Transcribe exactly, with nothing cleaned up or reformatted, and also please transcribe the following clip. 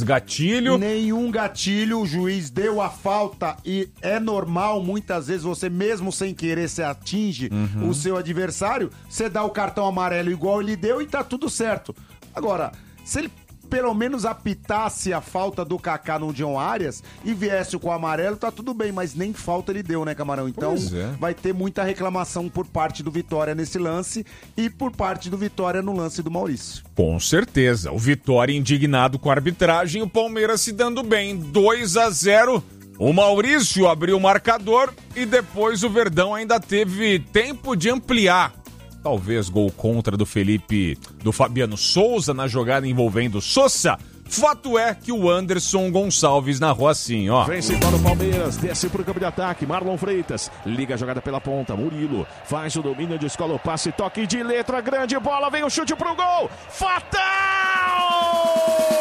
gatilho. Nenhum gatilho, o juiz deu a falta e é normal, muitas vezes, você mesmo sem querer, você atinge uhum. o seu adversário, você dá o cartão amarelo igual ele deu e tá tudo certo. Agora, se ele pelo menos apitasse a falta do Kaká no John Arias e viesse com o amarelo, tá tudo bem, mas nem falta ele deu, né, Camarão? Então é. vai ter muita reclamação por parte do Vitória nesse lance e por parte do Vitória no lance do Maurício. Com certeza. O Vitória indignado com a arbitragem, o Palmeiras se dando bem. dois a zero. O Maurício abriu o marcador e depois o Verdão ainda teve tempo de ampliar. Talvez gol contra do Felipe, do Fabiano Souza na jogada envolvendo Sosa. Fato é que o Anderson Gonçalves narrou assim, ó. Vence para o Palmeiras, desce para o campo de ataque, Marlon Freitas, liga a jogada pela ponta, Murilo, faz o domínio, descola o passe, toque de letra, grande bola, vem o chute pro gol, fatal!